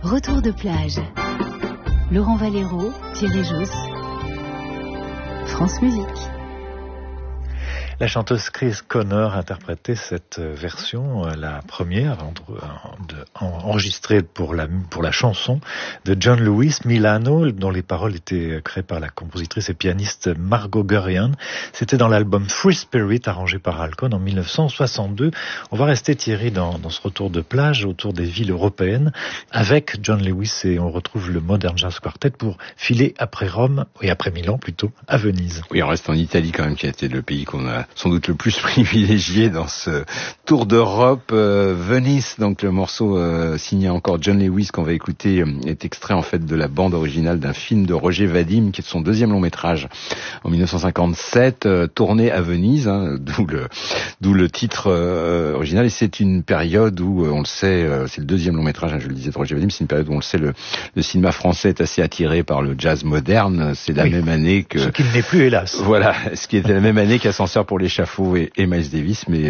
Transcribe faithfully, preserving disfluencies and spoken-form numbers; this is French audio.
Retour de plage. Laurent Valero, Thierry Jousse, France Musique. La chanteuse Chris Connor interprétait cette version, la première enregistrée pour la, pour la chanson de John Lewis, Milano, dont les paroles étaient créées par la compositrice et pianiste Margot Gurian. C'était dans l'album Free Spirit, arrangé par Alcon en dix-neuf cent soixante-deux. On va rester, Thierry, dans, dans ce retour de plage autour des villes européennes avec John Lewis, et on retrouve le Modern Jazz Quartet pour filer après Rome, et après Milan plutôt, à Venise. Oui, on reste en Italie quand même, qui a été le pays qu'on a sans doute le plus privilégié dans ce tour d'Europe. Euh, Venise, donc le morceau euh, signé encore John Lewis qu'on va écouter, euh, est extrait en fait de la bande originale d'un film de Roger Vadim, qui est son deuxième long métrage en dix-neuf cent cinquante-sept, euh, tourné à Venise, hein, d'où le d'où le titre euh, original. Et c'est une période où, euh, on le sait, euh, c'est le deuxième long métrage, hein, je le disais, de Roger Vadim, c'est une période où on le sait, le, le cinéma français est assez attiré par le jazz moderne. C'est la oui, même année que... Ce qu'il n'est plus, hélas. Voilà, ce qui était la même année qu'Ascenseur pour l'échafaud et, et Miles Davis, mais